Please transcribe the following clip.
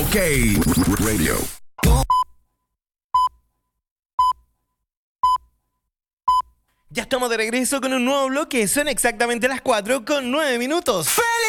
OK Radio. Ya estamos de regreso con un nuevo bloque. Son exactamente las 4:09.